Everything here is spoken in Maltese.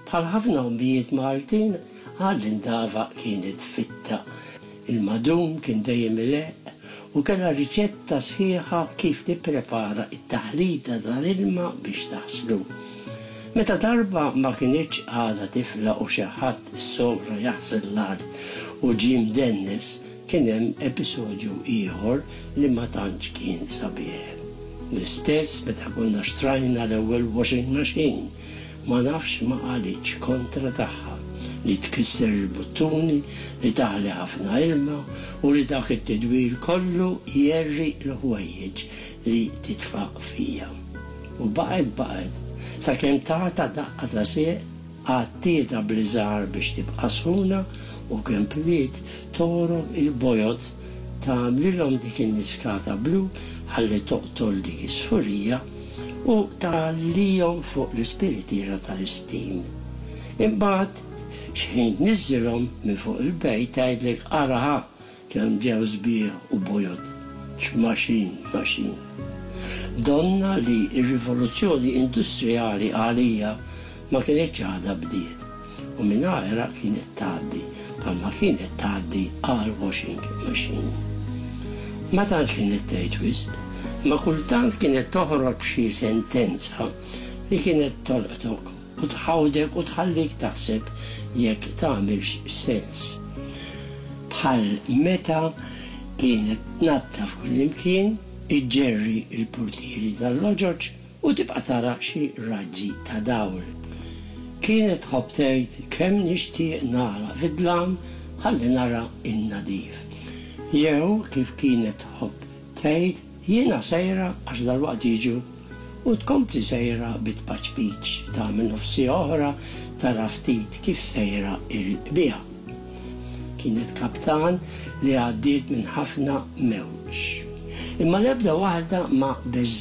Bħal ħafna ommijiet Maltin, għall-indava kienet fitta. Il-madum kien dejjem ileq u kellha riċetta sħiħa kif tipprepara it-taħlita tal-ilma biex taħslu. Meta darba ma kienx għadha tifla u xi ħadd is-sogra jaħsel l-art u Jim Dennis, kien hemm episodju ieħor li ma tantx kien sabiħ. L-istess meta konna xtrajna l-ewwel washing machine, ma nafx ma qalitx kontra tagħha li tkisser il-buttuni, li taħli ħafna ilma u li dak it-tidwir kollu jerri l-ħwejjeġ li titfaq fija. U baqgħet sakemm tagħta daqqa ta' seq għadtieta bliżar biex tibqa' sħuna u kemm pliet toro il-bojot ta' lilhom dik in-niskata blu ħalli toqtol dik is-sfurija u tagħallihom fuq l-ispiritiera tal-istim. Imbagħad xejn niżilhom minn fuq il-bejt tgħidlek araħa kemm ġew sbieħ u bojot x'maxin. Donna li r-rivoluzzjoni industrijali għalija ma kienetx għadha bdiet u mingħajrha kienet tgħaddi bħalma kienet tgħaddi għal washing machine. Ma tantx kienet tgħid wisq, ma kultant kienet toħroġ b'xi sentenza li kienet tolqtok u tħawdek u tħallik taħseb jekk tagħmilx sens. Bħal meta kienet tnaddaf kullimkien iġġerri il-portieri tal-loġoġ u tibqa' tara xi raġġi ta' dawl. Kienet tħobb tgħid kemm nixtieq nagħlaq fid-dlam ħalli nara in-nadif. Jew kif kienet tħobb tgħid jiena sejra għax dalwaqt jiġu u tkompli sejra bit-paċpiċ tagħmel nofsi oħra tara ftit kif sejra il-biha. Kienet kaptan li għaddiet minn ħafna mewġ. Imma l-ebda waħda ma